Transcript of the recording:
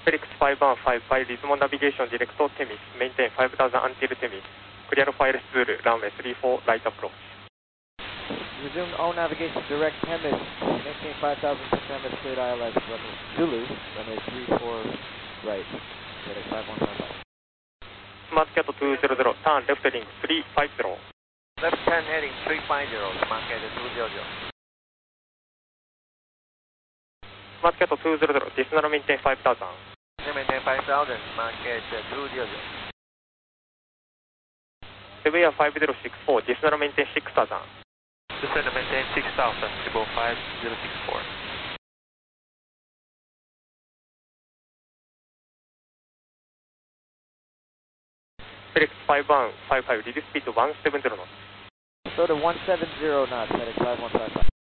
Felix 5155 Lismon Navigation Direct Temis, maintain 5000 until Temis. Clear file spool, runway 34, right approach. Resume all navigation direct Temis, maintain 5000 to Temis, cleared ILS, runway Zulu, runway 34, right, FedEx 5155. SmartCat 200, turn left heading 350. Left turn heading 350, SmartCat 200. SmartCat 200, descend maintain 5000. Maintain 5000, SmartCat 200. Severe 5064, descend maintain 6000. Descend maintain 6000, Cebu 5064. Felix 5155, reduce speed to 170 knots. Go to 170 knots, FedEx 5155.